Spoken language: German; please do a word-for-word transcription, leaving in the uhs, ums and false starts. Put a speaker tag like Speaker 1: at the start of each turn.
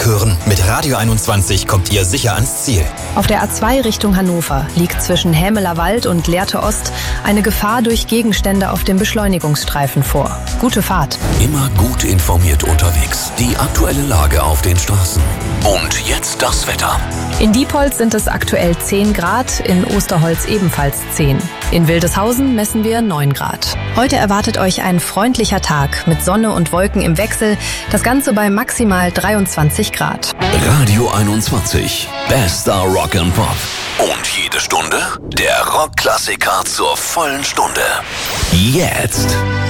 Speaker 1: hören. Mit Radio einundzwanzig kommt ihr sicher ans Ziel.
Speaker 2: Auf der A zwei Richtung Hannover liegt zwischen Hämeler Wald und Lehrte Ost eine Gefahr durch Gegenstände auf dem Beschleunigungsstreifen vor. Gute Fahrt.
Speaker 3: Immer gut informiert unterwegs. Die aktuelle Lage auf den Straßen. Und jetzt das Wetter.
Speaker 2: In Diepholz sind es aktuell zehn Grad, in Osterholz ebenfalls zehn. In Wildeshausen messen wir neun Grad. Heute erwartet euch ein freundlicher Tag mit Sonne und Wolken im Wechsel. Das Ganze bei maximal dreiundzwanzig Grad.
Speaker 3: Radio einundzwanzig. Bester Rock and Pop. Und jede Stunde der Rockklassiker zur vollen Stunde. Jetzt.